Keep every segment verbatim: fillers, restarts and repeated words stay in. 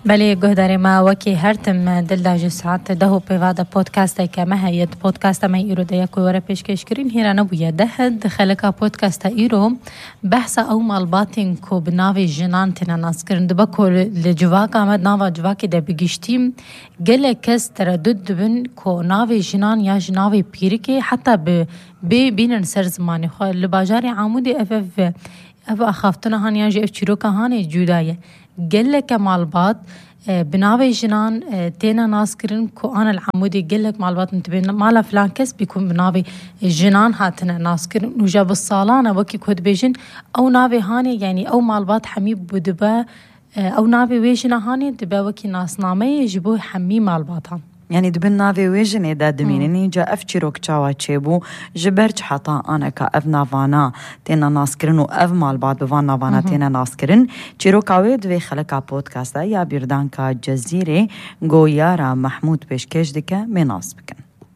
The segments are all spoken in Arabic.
بله گهداری ما وکی هرتم دل داج ساعت دهو پیواده پودکاسته که مهیت پودکاسته می ایرو دیا کوره پیشکش کرین هیرا نبویه ده خلقا پودکاسته ایرو بحث او مالباتین کو بناوی جنان تینا ناس کرن دبا کو لجواک آمد ناوا جواکی ده بگیشتیم گله کس تردد بن کو ناوی جنان یا جناوی پیری که حتی بی بینن سر زمانی خواه لباجاری عمودی اف اف اف اخافتنا هانی اف چیروکا هانی جودایه قلك مالبات بناوي جنان تينا ناسكرين كو أنا العمودي قلك مالبات انتبين مالا فلان كس بيكون بناوي جنان هاتنا ناسكرين وجاب الصالانة وكي كود بيجن أو ناوي هاني يعني أو مالبات حميب بدبا أو ناوي ويجنا هاني دبا وكي ناس نامي يجيبوه حمي مالباتها يعني دبن ناوي ويجني دا دمينيني جا اف چيروك چاوا چيبو جبرچ حتا انا كا اف نافانا تينا ناسكرن و اف مال بعد بوان نافانا تينا ناسكرن چيروك اوي دوي خلقا بودكاستا يا بيردان كا جزيري گويارا محمود پیشکش دکه مناس بکن.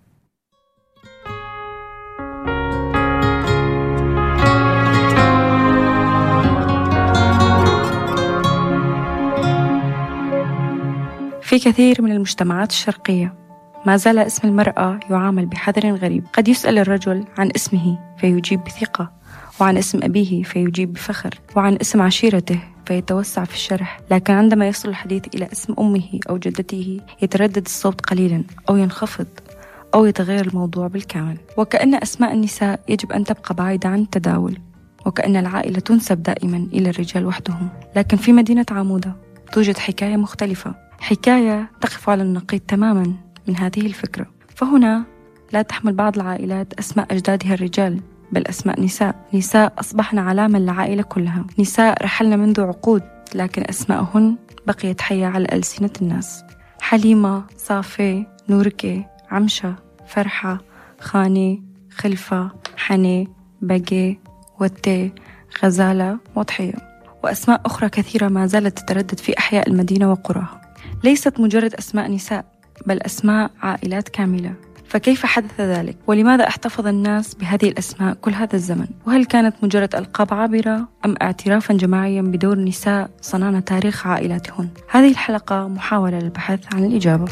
في كثير من المجتمعات الشرقية ما زال اسم المرأة يعامل بحذر غريب. قد يسأل الرجل عن اسمه فيجيب بثقة، وعن اسم أبيه فيجيب بفخر، وعن اسم عشيرته فيتوسع في الشرح، لكن عندما يصل الحديث إلى اسم أمه أو جدته يتردد الصوت قليلا أو ينخفض أو يتغير الموضوع بالكامل. وكأن أسماء النساء يجب أن تبقى بعيدة عن التداول، وكأن العائلة تنسب دائما إلى الرجال وحدهم. لكن في مدينة عمودة توجد حكاية مختلفة، حكاية تقف على النقيض تماما من هذه الفكرة. فهنا لا تحمل بعض العائلات أسماء أجدادها الرجال، بل أسماء نساء نساء أصبحن علامة للعائلة كلها، نساء رحلن منذ عقود لكن أسماءهن بقيت حية على ألسنة الناس: حليمة، صافي، نوركي، عمشة، فرحة، خاني، خلفة، حني، بقي، وتي، غزالة، وضحية، وأسماء أخرى كثيرة ما زالت تتردد في أحياء المدينة وقراها. ليست مجرد أسماء نساء بل أسماء عائلات كاملة. فكيف حدث ذلك؟ ولماذا احتفظ الناس بهذه الأسماء كل هذا الزمن؟ وهل كانت مجرد ألقاب عابرة أم اعترافا جماعيا بدور النساء صنعنا تاريخ عائلاتهن؟ هذه الحلقة محاولة للبحث عن الإجابة.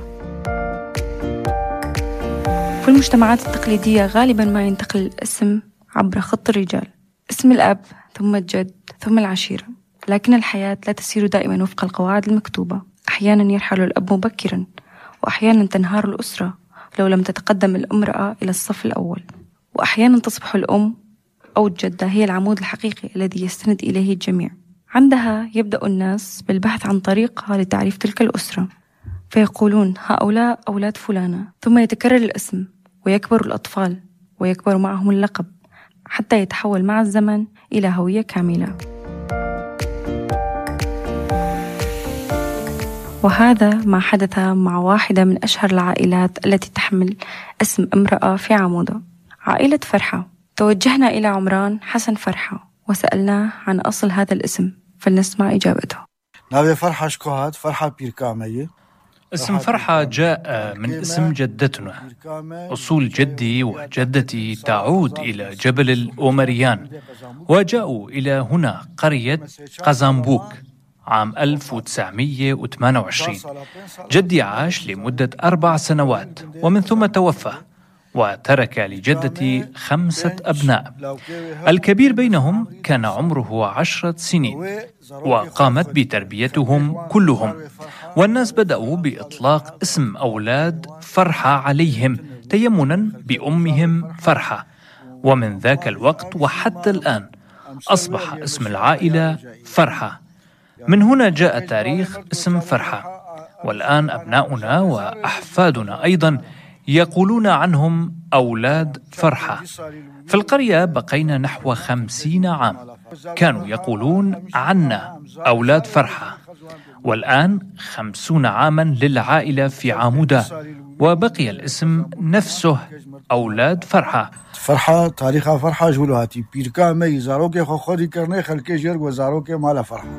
في المجتمعات التقليدية غالبا ما ينتقل الاسم عبر خط الرجال، اسم الأب ثم الجد ثم العشيرة، لكن الحياة لا تسير دائما وفق القواعد المكتوبة. أحيانا يرحل الأب مبكرا، وأحيانا تنهار الأسرة لو لم تتقدم الامرأة إلى الصف الأول، وأحيانا تصبح الأم أو الجدة هي العمود الحقيقي الذي يستند إليه الجميع. عندها يبدأ الناس بالبحث عن طريقة لتعريف تلك الأسرة، فيقولون هؤلاء أولاد فلانة، ثم يتكرر الاسم ويكبر الأطفال ويكبر معهم اللقب حتى يتحول مع الزمن إلى هوية كاملة. وهذا ما حدث مع واحدة من أشهر العائلات التي تحمل اسم امرأة في عمودة، عائلة فرحة. توجهنا إلى عمران حسن فرحة وسألناه عن أصل هذا الاسم، فلنسمع إجابته. ناوي فرحة شكوهات فرحة بيركامية. اسم فرحة جاء من اسم جدتنا. أصول جدي وجدتي تعود إلى جبل الأومريان، وجاءوا إلى هنا قرية قزنبوك عام ألف وتسعمائة وثمانية وعشرين. جدي عاش لمدة أربع سنوات ومن ثم توفى، وترك لجدتي خمسة أبناء. الكبير بينهم كان عمره عشرة سنين، وقامت بتربيتهم كلهم، والناس بدأوا بإطلاق اسم أولاد فرحة عليهم تيمنا بأمهم فرحة. ومن ذاك الوقت وحتى الآن أصبح اسم العائلة فرحة. من هنا جاء تاريخ اسم فرحة، والآن أبناؤنا وأحفادنا أيضا يقولون عنهم أولاد فرحة. في القرية بقينا نحو خمسين عام كانوا يقولون عنا أولاد فرحة، والآن خمسون عاما للعائلة في عمودة، وبقي الاسم نفسه أولاد فرحة. فرحة تاريخها فرحة جولوهاتي بيركا مي زاروكي خودي كرني خلكي جرق وزاروكي مالا فرحة.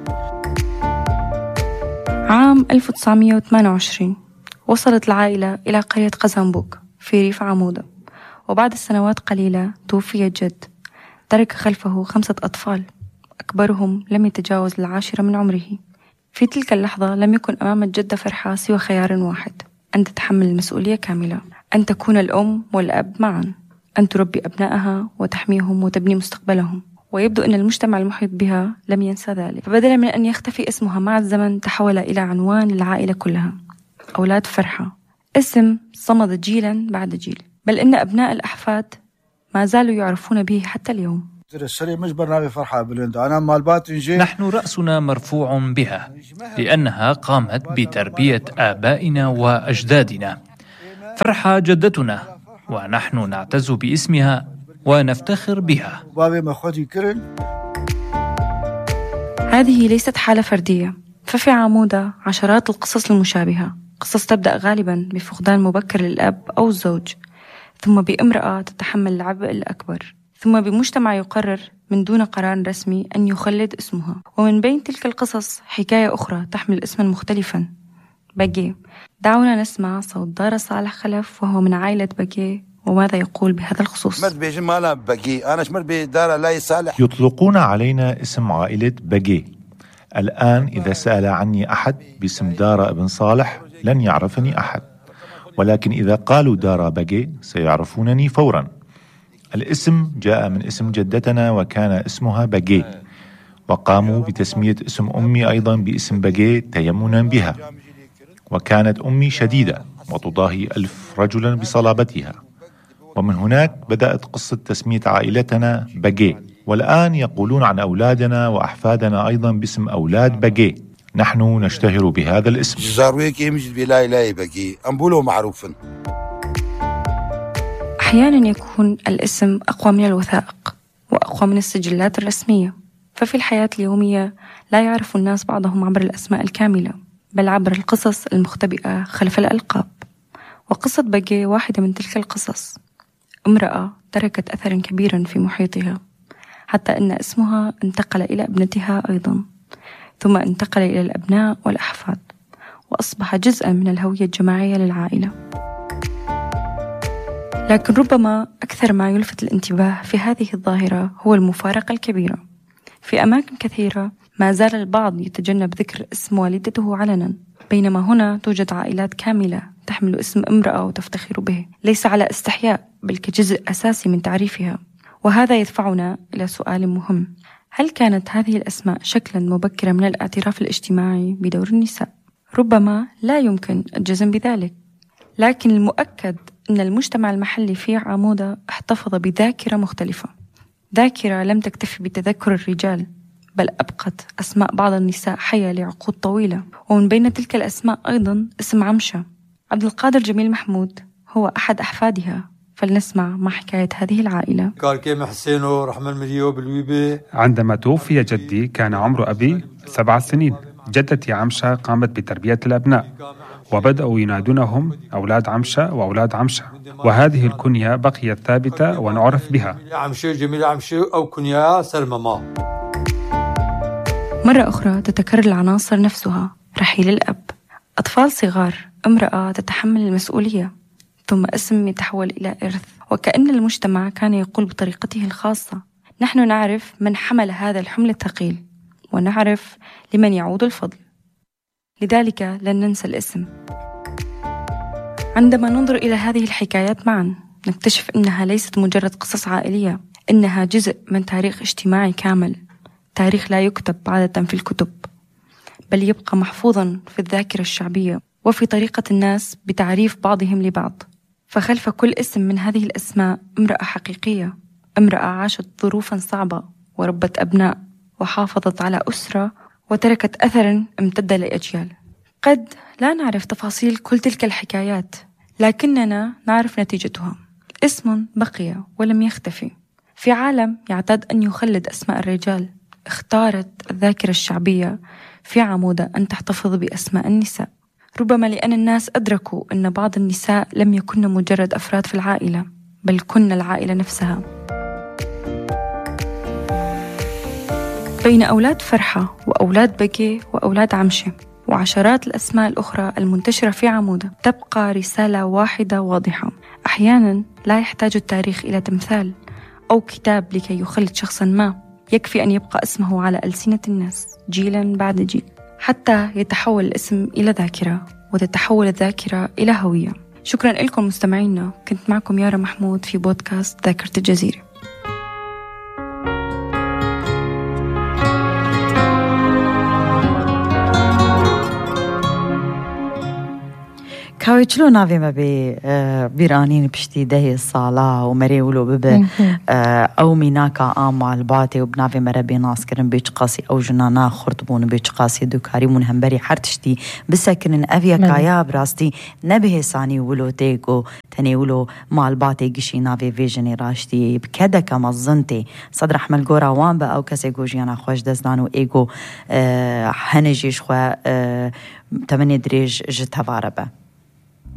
عام ألف وتسعمائة وثمانية وعشرين وصلت العائلة إلى قرية قزنبوك في ريف عمودة، وبعد سنوات قليلة توفي الجد، ترك خلفه خمسة أطفال أكبرهم لم يتجاوز العاشرة من عمره. في تلك اللحظة لم يكن أمام الجدة فرحة سوى خيار واحد: أن تتحمل المسؤولية كاملة، أن تكون الأم والأب معا، أن تربي أبنائها وتحميهم وتبني مستقبلهم. ويبدو أن المجتمع المحيط بها لم ينسى ذلك، فبدلا من أن يختفي اسمها مع الزمن تحول إلى عنوان للعائلة كلها: أولاد فرحة. اسم صمد جيلا بعد جيل، بل إن أبناء الأحفاد ما زالوا يعرفون به حتى اليوم. نحن رأسنا مرفوع بها لأنها قامت بتربية آبائنا وأجدادنا. فرحة جدتنا، ونحن نعتز باسمها ونفتخر بها. هذه ليست حالة فردية، ففي عمودة عشرات القصص المشابهة، قصص تبدأ غالبا بفقدان مبكر للأب أو الزوج، ثم بامرأة تتحمل العبء الأكبر، ثم بمجتمع يقرر من دون قرار رسمي أن يخلد اسمها. ومن بين تلك القصص حكاية أخرى تحمل اسما مختلفا: بقي. دعونا نسمع صوت دار صالح خلف وهو من عائلة بقي، وماذا يقول بهذا الخصوص. يطلقون علينا اسم عائلة بقي. الآن إذا سأل عني أحد باسم دار ابن صالح لن يعرفني أحد، ولكن إذا قالوا دار بقي سيعرفونني فورا. الاسم جاء من اسم جدتنا وكان اسمها بقي، وقاموا بتسمية اسم أمي أيضا باسم بقي تيمنا بها. وكانت أمي شديدة وتضاهي ألف رجلا بصلابتها، ومن هناك بدأت قصة تسمية عائلتنا بقي. والآن يقولون عن أولادنا وأحفادنا أيضا باسم أولاد بقي. نحن نشتهر بهذا الاسم. أحيانا يكون الاسم أقوى من الوثائق وأقوى من السجلات الرسمية، ففي الحياة اليومية لا يعرف الناس بعضهم عبر الأسماء الكاملة، بل عبر القصص المختبئة خلف الألقاب. وقصة بقي واحدة من تلك القصص. امرأة تركت أثرا كبيرا في محيطها، حتى أن اسمها انتقل إلى ابنتها أيضا، ثم انتقل إلى الأبناء والأحفاد، وأصبح جزءا من الهوية الجماعية للعائلة. لكن ربما أكثر ما يلفت الانتباه في هذه الظاهرة هو المفارقة الكبيرة. في أماكن كثيرة ما زال البعض يتجنب ذكر اسم والدته علنا، بينما هنا توجد عائلات كاملة تحمل اسم امرأة وتفتخر به، ليس على استحياء بل كجزء أساسي من تعريفها. وهذا يدفعنا إلى سؤال مهم: هل كانت هذه الأسماء شكلا مبكرا من الاعتراف الاجتماعي بدور النساء؟ ربما لا يمكن الجزم بذلك، لكن المؤكد أن المجتمع المحلي في عمودة احتفظ بذاكرة مختلفة، ذاكرة لم تكتفي بتذكر الرجال، بل أبقت أسماء بعض النساء حية لعقود طويلة. ومن بين تلك الأسماء أيضا اسم عمشة. عبد القادر جميل محمود هو أحد أحفادها، فلنسمع مع حكاية هذه العائلة. عندما توفي جدي كان عمر أبي سبع سنين. جدتي عمشة قامت بتربية الأبناء، وبدأوا ينادونهم أولاد عمشة وأولاد عمشة، وهذه الكنية بقيت ثابتة ونعرف بها. مرة أخرى تتكرر العناصر نفسها: رحيل الأب، أطفال صغار، امرأة تتحمل المسؤولية، ثم اسم يتحول إلى إرث. وكأن المجتمع كان يقول بطريقته الخاصة: نحن نعرف من حمل هذا الحمل الثقيل، ونعرف لمن يعود الفضل، لذلك لن ننسى الاسم. عندما ننظر إلى هذه الحكايات معا نكتشف أنها ليست مجرد قصص عائلية، إنها جزء من تاريخ اجتماعي كامل، تاريخ لا يكتب عادة في الكتب، بل يبقى محفوظا في الذاكرة الشعبية وفي طريقة الناس بتعريف بعضهم لبعض. فخلف كل اسم من هذه الأسماء امرأة حقيقية، امرأة عاشت ظروفا صعبة وربت أبناء وحافظت على أسرة وتركت أثرا امتد لأجيال. قد لا نعرف تفاصيل كل تلك الحكايات، لكننا نعرف نتيجتها: اسم بقي ولم يختفي. في عالم يعتاد أن يخلد أسماء الرجال، اختارت الذاكرة الشعبية في عمودة أن تحتفظ بأسماء النساء، ربما لأن الناس أدركوا أن بعض النساء لم يكن مجرد أفراد في العائلة، بل كن العائلة نفسها. بين أولاد فرحة وأولاد بقي وأولاد عمشة وعشرات الأسماء الأخرى المنتشرة في عمودة تبقى رسالة واحدة واضحة: أحيانا لا يحتاج التاريخ إلى تمثال أو كتاب لكي يخلد شخصا ما، يكفي أن يبقى اسمه على ألسنة الناس جيلا بعد جيل. حتى يتحول الاسم إلى ذاكرة وتتحول الذاكرة إلى هوية. شكرا لكم مستمعينا، كنت معكم يارا محمود في بودكاست ذاكرة الجزيرة. كاوي چلو ناوی ما بی بیرانین پشتی ده سالا و مری ولو ببه او میناکا آمال باته و بناوی مره بی ناس کرن بیچ قاسی او جنانا خورتبون بیچ قاسی دوکاری من هم بری هر تشتی بسکنن اویا کایا براستی نبه سانی ولو تیگو تنی ولو مال باته گشی ناوی ویژنی راشتی بکده کم الزنتی صدر احمل گورا وان با او کسی گوشیانا خوش دزدانو ایگو هنجیش خواه تمنی دریج جتواره به